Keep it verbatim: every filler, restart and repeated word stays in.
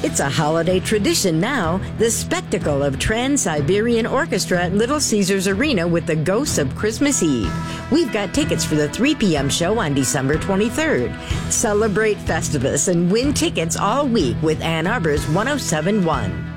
It's a holiday tradition now, the spectacle of Trans-Siberian Orchestra at Little Caesars Arena with the Ghosts of Christmas Eve. We've got tickets for the three p.m. show on December twenty-third. Celebrate Festivus and win tickets all week with Ann Arbor's one oh seven point one.